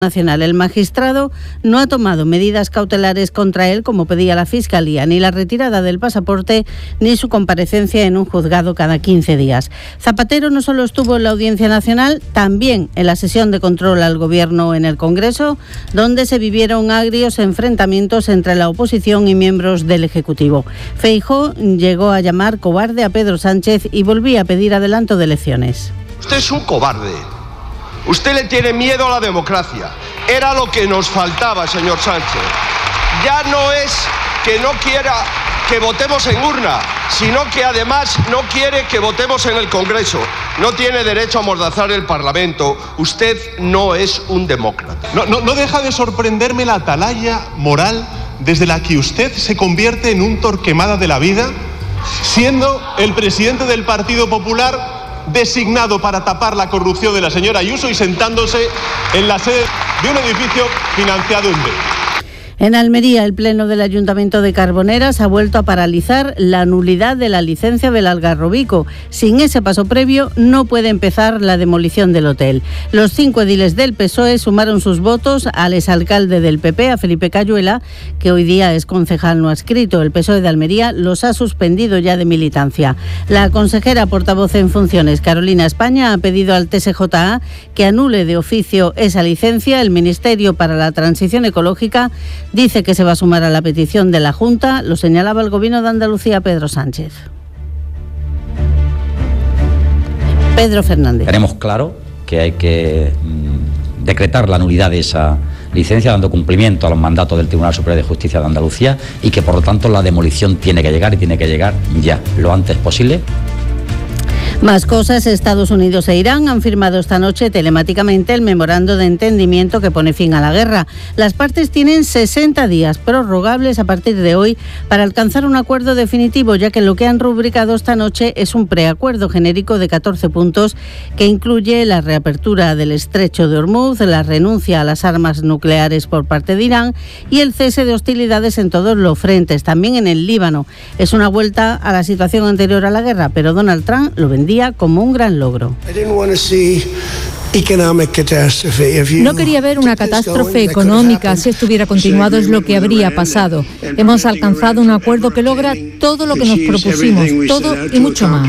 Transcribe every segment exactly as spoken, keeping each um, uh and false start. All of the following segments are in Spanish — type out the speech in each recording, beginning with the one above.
Nacional. El magistrado no ha tomado medidas cautelares contra él como pedía la Fiscalía, ni la retirada del pasaporte ni su comparecencia en un juzgado cada quince días. Zapatero no solo estuvo en la Audiencia Nacional, también en la sesión de control al Gobierno en el Congreso, donde se vivieron agrios enfrentamientos entre la oposición y miembros del Ejecutivo. Feijóo llegó a llamar cobarde a Pedro Sánchez y volvía a pedir adelanto de elecciones. Usted es un cobarde. Usted le tiene miedo a la democracia. Era lo que nos faltaba, señor Sánchez. Ya no es que no quiera que votemos en urna, sino que además no quiere que votemos en el Congreso. No tiene derecho a amordazar el Parlamento. Usted no es un demócrata. No, no, no deja de sorprenderme la atalaya moral desde la que usted se convierte en un Torquemada de la vida, siendo el presidente del Partido Popular designado para tapar la corrupción de la señora Ayuso y sentándose en la sede de un edificio financiado en B. En Almería, el Pleno del Ayuntamiento de Carboneras ha vuelto a paralizar la nulidad de la licencia del Algarrobico. Sin ese paso previo, no puede empezar la demolición del hotel. Los cinco ediles del P S O E sumaron sus votos al exalcalde del P P, a Felipe Cayuela, que hoy día es concejal no adscrito. El P S O E de Almería los ha suspendido ya de militancia. La consejera portavoz en funciones, Carolina España, ha pedido al T S J A que anule de oficio esa licencia. El Ministerio para la Transición Ecológica dice que se va a sumar a la petición de la Junta, lo señalaba el Gobierno de Andalucía, Pedro Sánchez. Pedro Fernández. Tenemos claro que hay que mmm, decretar la nulidad de esa licencia, dando cumplimiento a los mandatos del Tribunal Superior de Justicia de Andalucía y que, por lo tanto, la demolición tiene que llegar y tiene que llegar ya, lo antes posible. Más cosas. Estados Unidos e Irán han firmado esta noche telemáticamente el memorando de entendimiento que pone fin a la guerra. Las partes tienen sesenta días prorrogables a partir de hoy para alcanzar un acuerdo definitivo, ya que lo que han rubricado esta noche es un preacuerdo genérico de catorce puntos que incluye la reapertura del estrecho de Hormuz, la renuncia a las armas nucleares por parte de Irán y el cese de hostilidades en todos los frentes, también en el Líbano. Es una vuelta a la situación anterior a la guerra, pero Donald Trump lo vendía como un gran logro. No quería ver una catástrofe económica. Si esto hubiera continuado, es lo que habría pasado. Hemos alcanzado un acuerdo que logra todo lo que nos propusimos, todo y mucho más.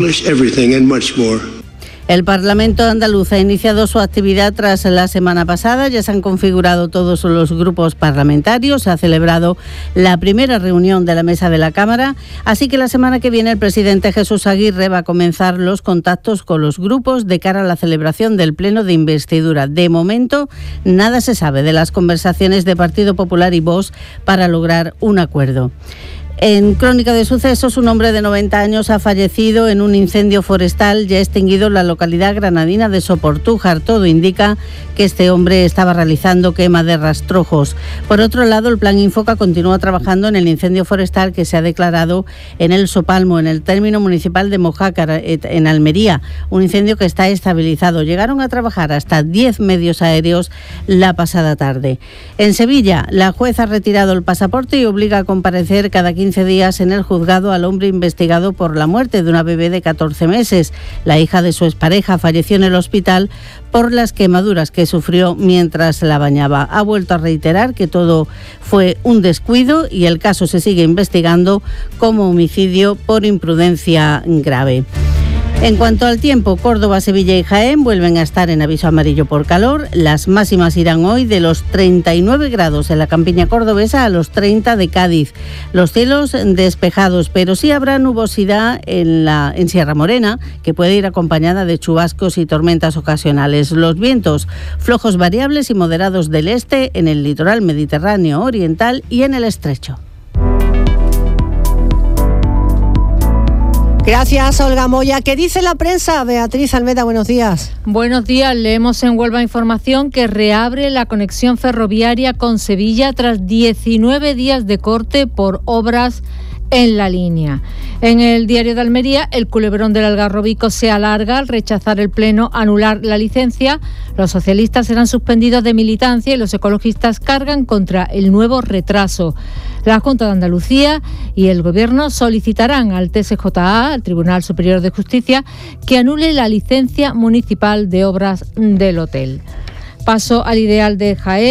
El Parlamento andaluz ha iniciado su actividad tras la semana pasada. Ya se han configurado todos los grupos parlamentarios. Se ha celebrado la primera reunión de la mesa de la Cámara. Así que la semana que viene el presidente Jesús Aguirre va a comenzar los contactos con los grupos de cara a la celebración del pleno de investidura. De momento, nada se sabe de las conversaciones de Partido Popular y Vox para lograr un acuerdo. En Crónica de Sucesos, un hombre de noventa años ha fallecido en un incendio forestal ya extinguido en la localidad granadina de Soportújar. Todo indica que este hombre estaba realizando quema de rastrojos. Por otro lado, el Plan Infoca continúa trabajando en el incendio forestal que se ha declarado en el Sopalmo, en el término municipal de Mojácar, en Almería. Un incendio que está estabilizado. Llegaron a trabajar hasta diez medios aéreos la pasada tarde. En Sevilla, la juez ha retirado el pasaporte y obliga a comparecer cada quince días en el juzgado al hombre investigado por la muerte de una bebé de catorce meses. La hija de su expareja falleció en el hospital por las quemaduras que sufrió mientras la bañaba. Ha vuelto a reiterar que todo fue un descuido y el caso se sigue investigando como homicidio por imprudencia grave. En cuanto al tiempo, Córdoba, Sevilla y Jaén vuelven a estar en aviso amarillo por calor. Las máximas irán hoy de los treinta y nueve grados en la campiña cordobesa a los treinta de Cádiz. Los cielos despejados, pero sí habrá nubosidad en, la, en Sierra Morena, que puede ir acompañada de chubascos y tormentas ocasionales. Los vientos flojos variables y moderados del este en el litoral mediterráneo oriental y en el estrecho. Gracias, Olga Moya. ¿Qué dice la prensa? Beatriz Almeda, buenos días. Buenos días. Leemos en Huelva Información que reabre la conexión ferroviaria con Sevilla tras diecinueve días de corte por obras en la línea. En el Diario de Almería, el culebrón del Algarrobico se alarga al rechazar el Pleno anular la licencia. Los socialistas serán suspendidos de militancia y los ecologistas cargan contra el nuevo retraso. La Junta de Andalucía y el Gobierno solicitarán al T S J A, al Tribunal Superior de Justicia, que anule la licencia municipal de obras del hotel. Paso al Ideal de Jaén.